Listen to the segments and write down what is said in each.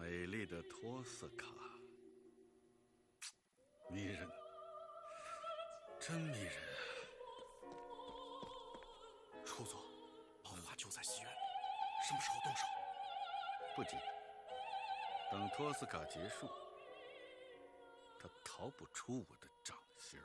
美丽的托斯卡，迷人，真迷人啊！ 初佐，宝华就在西院里，什么时候动手？ 不急，等托斯卡结束，他逃不出我的掌心。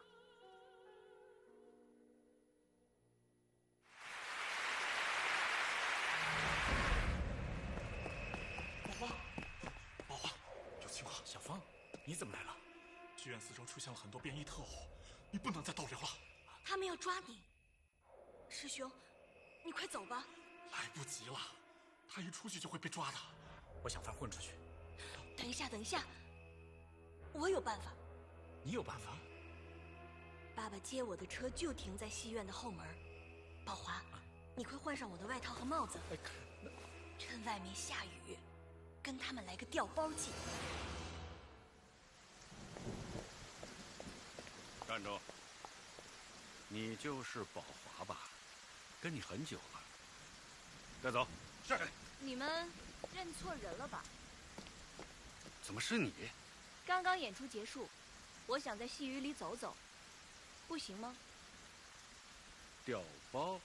宝华，有情况。小风，你怎么来了？剧院四周出现了很多便衣特务，你不能再逗留了。 他们要抓你，师兄，你快走吧。 来不及了，他一出去就会被抓的。我想法混出去。 等一下，我有办法。 你有办法？ 爸爸接我的车就停在戏院的后门。宝华，你快换上我的外套和帽子，趁外面下雨，跟他们来个调包计。 站住！你就是宝华吧？跟你很久了。带走。 是。 你们认错人了吧？ 怎么是你？ 刚刚演出结束，我想在戏雨里走走，不行吗？ 调包？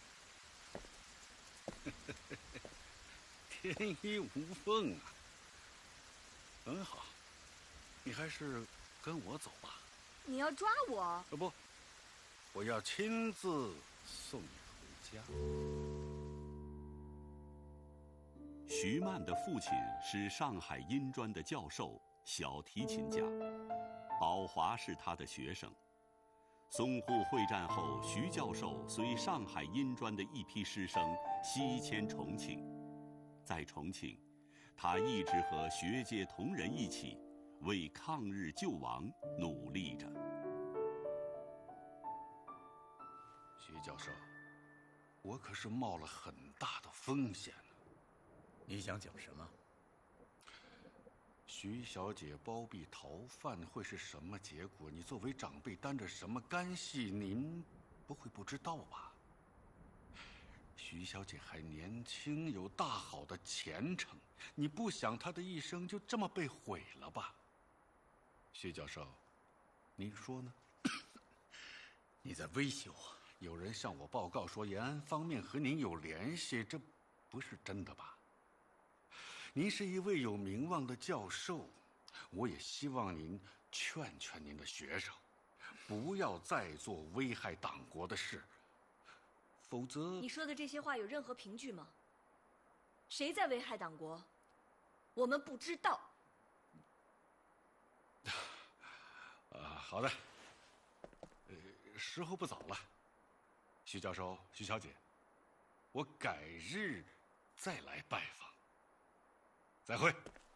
天衣无缝啊！很好，你还是跟我走吧。 你要抓我？ 不，我要亲自送你回家。 徐曼的父亲是上海音专的教授，小提琴家，宝华是他的学生。淞沪会战后，徐教授随上海音专的一批师生西迁重庆，在重庆，他一直和学界同仁一起为抗日救亡努力着。 徐教授，我可是冒了很大的风险呢。 你想讲什么？ 徐小姐包庇逃犯会是什么结果？你作为长辈担着什么干系？您不会不知道吧？徐小姐还年轻，有大好的前程，你不想她的一生就这么被毁了吧？徐教授，您说呢？ 你在威胁我？ 有人向我报告说延安方面和您有联系，这不是真的吧？您是一位有名望的教授，我也希望您劝劝您的学生，不要再做危害党国的事，否则…… 你说的这些话有任何凭据吗？谁在危害党国？我们不知道。 好的。时候不早了，徐教授、徐小姐，我改日再来拜访。再会。